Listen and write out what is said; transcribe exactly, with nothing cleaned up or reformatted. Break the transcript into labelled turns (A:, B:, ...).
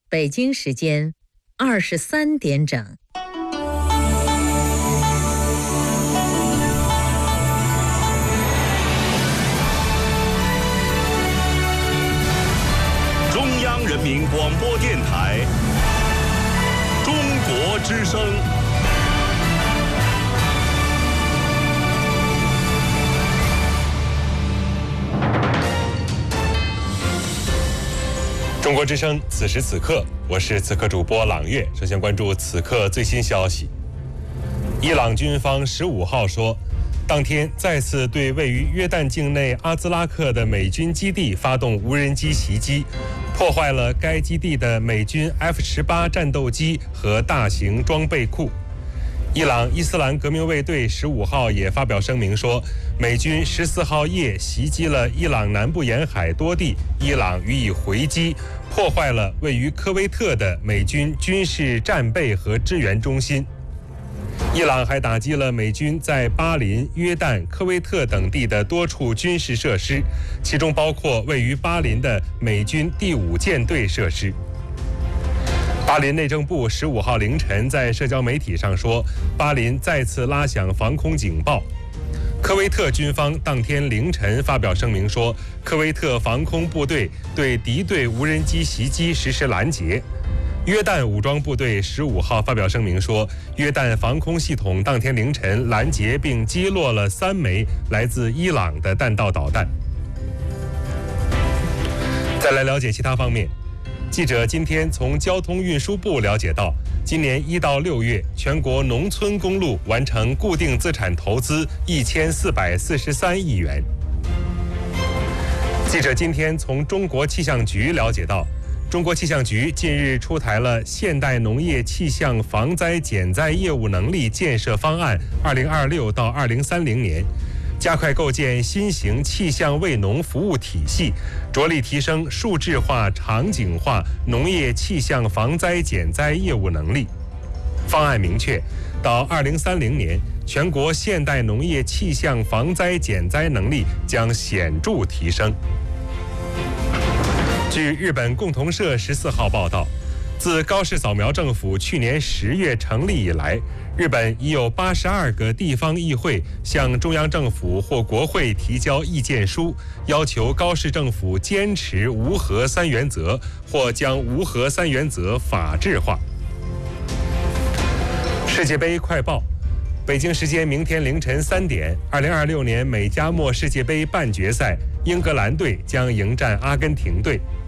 A: 北京时间二十三点整。
B: 中央人民广播电台中国之声。中国之声，此时此刻，我是此刻主播朗月。首先关注此刻最新消息。伊朗军方十五号说，当天再次对位于约旦境内阿兹拉克的美军基地发动无人机袭击，破坏了该基地的美军 F 十八 战斗机和大型装备库。伊朗伊斯兰革命卫队十五号也发表声明说，美军十四号夜袭击了伊朗南部沿海多地，伊朗予以回击，破坏了位于科威特的美军军事战备和支援中心。伊朗还打击了美军在巴林、约旦、科威特等地的多处军事设施，其中包括位于巴林的美军第五舰队设施。巴林内政部十五号凌晨在社交媒体上说，巴林再次拉响防空警报。科威特军方当天凌晨发表声明说，科威特防空部队对敌对无人机袭击实施拦截。约旦武装部队十五号发表声明说，约旦防空系统当天凌晨拦截并击落了三枚来自伊朗的弹道导弹。再来了解其他方面。记者今天从交通运输部了解到，今年一到六月，全国农村公路完成固定资产投资一千四百四十三亿元。记者今天从中国气象局了解到，中国气象局近日出台了现代农业气象防灾减灾业务能力建设方案二零二六到二零三零年。加快构建新型气象卫农服务体系，着力提升数字化、场景化农业气象防灾减灾业务能力。方案明确，到二零三零年，全国现代农业气象防灾减灾能力将显著提升。据日本共同社十四号报道，自高市早苗政府去年十月成立以来，日本已有八十二个地方议会向中央政府或国会提交意见书，要求高市政府坚持无核三原则，或将无核三原则法制化。世界杯快报。北京时间明天凌晨三点，二零二六年美加墨世界杯半决赛，英格兰队将迎战阿根廷队。